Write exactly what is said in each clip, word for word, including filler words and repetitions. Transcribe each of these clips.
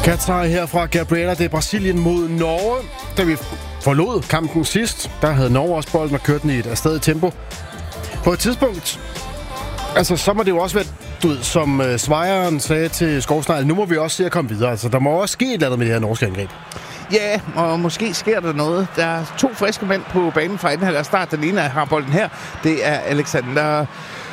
Katar her fra Gabriela. Det er Brasilien mod Norge. Da vi forlod kampen sidst, der havde Norge også bolden og kørte den i et afsted tempo. På et tidspunkt, altså så må det jo også være, du ved, som uh, Svejeren sagde til Skovsnegl, nu må vi også se at komme videre. Altså der må også ske et eller andet med det her norske angreb. Ja, og måske sker der noget. Der er to friske mænd på banen fra anden halvleg start. Den ene har bolden her. Det er Alexander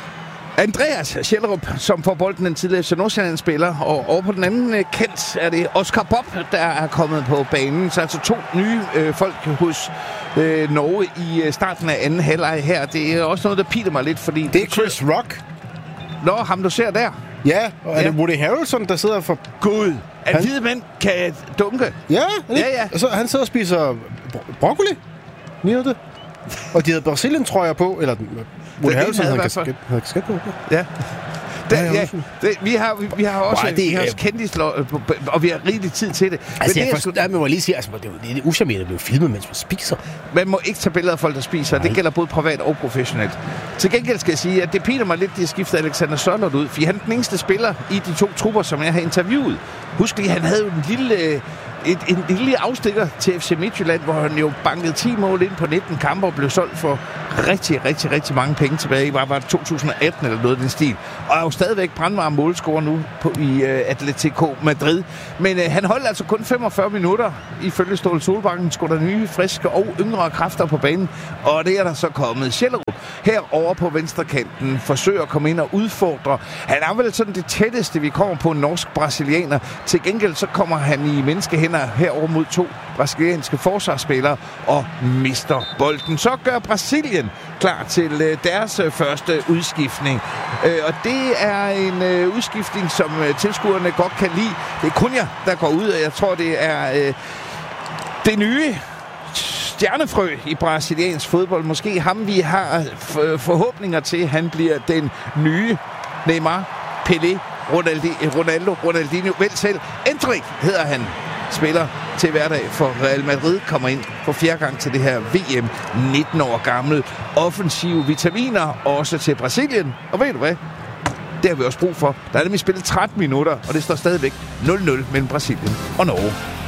Andreas Schellerup, som får bolden, den tidligere F C Nordsjælland-spiller. Og over på den anden kant er det Oscar Bob, der er kommet på banen. Så altså to nye øh, folk hos øh, Norge i øh, starten af anden halvleg her. Det er også noget, der piler mig lidt, fordi... Det er Chris Rock. Nå, ham du ser der. Ja, og er ja. det Woody Harrelson, der sidder for... Gud, at han... hvide mænd kan dunke. Ja, ja, ja. Altså, han sidder og spiser bro- broccoli. Lige det. Og de havde Brasilien, tror jeg, på. Eller Woody Harrelson havde kasket, havde kasket på. Ja. Det, ja, det, vi, har, vi, vi har også, wow, det, vi har også kendtislår, og vi har rigtig tid til det. Altså, men jeg det forstår, der må jeg lige sige, altså, det er jo det uschammerende at blive filmet, mens man spiser. Man må ikke tage billeder af folk, der spiser. Nej. Det gælder både privat og professionelt. Til gengæld skal jeg sige, at det piner mig lidt, at de har skiftet Alexander Sørloth ud, for han er den eneste spiller i de to trupper, som jeg har interviewet. Husk lige, han havde jo en lille... Et, en lille afstikker til F C Midtjylland, hvor han jo bankede ti mål ind på nitten kampe og blev solgt for rigtig, rigtig, rigtig mange penge tilbage i, var det to tusind atten eller noget af den stil. Og er jo stadigvæk brandvarm målscorer nu på, i uh, Atletico Madrid. Men uh, han holdt altså kun femogfyrre minutter ifølge Ståle Solbakken. Skulle der nye, friske og yngre kræfter på banen. Og det er der så kommet. Schellerup herovre på venstrekanten forsøger at komme ind og udfordre. Han er vel sådan det tætteste, vi kommer på en norsk-brasilianer. Til gengæld så kommer han i menneskehænder herover mod to brasilianske forsvarsspillere og mister bolden. Så gør Brasilien klar til øh, deres øh, første udskiftning. Øh, og det er en øh, udskiftning, som øh, tilskuerne godt kan lide. Det er Cunha, der går ud, og jeg tror, det er øh, det nye stjernefrø i brasiliansk fodbold. Måske ham, vi har f- forhåbninger til, han bliver den nye Neymar, Pelé, Ronaldi- Ronaldo, Ronaldinho, vel selv. Endrik hedder han. Spiller til hverdag for Real Madrid, kommer ind for fjerde gang til det her V M, nitten år gammel. Offensive vitaminer, også til Brasilien. Og ved du hvad? Det har vi også brug for. Der er nemlig spillet tretten minutter, og det står stadigvæk nul nul mellem Brasilien og Norge.